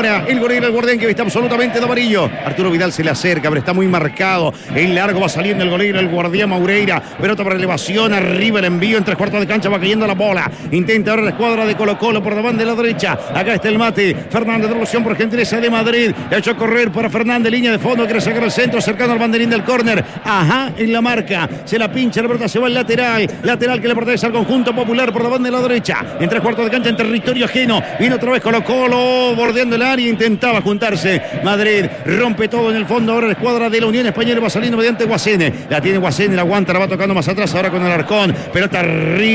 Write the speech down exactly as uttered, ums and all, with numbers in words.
ahora el gorila, el guardián que está absolutamente de amarillo. Arturo Vidal se le acerca, pero está muy marcado. En largo va saliendo el gorila, el guardián Moureira. Pelota para elevación, arriba el envío en tres cuartos de cancha, va cayendo la bola. Intenta ahora la escuadra de Colo Colo por davant de la derecha. Acá está el mate. Fernández, devolución por gentileza de Madrid. Le ha hecho correr para Fernández, línea de fondo, quiere sacar el centro, cercano al banderín del córner. Ajá, en la marca. Se la pincha, la pelota se va al lateral. Lateral que le pertenece al conjunto popular por davant de la derecha. En tres cuartos de cancha, en territorio ajeno. Viene otra vez Colo Colo, bordeando el área, intentaba juntarse. Madrid rompe todo en el fondo. Ahora la escuadra de la Unión Española va saliendo mediante Guasene. La tiene Guasene, la aguanta, la va tocando más atrás ahora con Alarcón. Pelota arriba.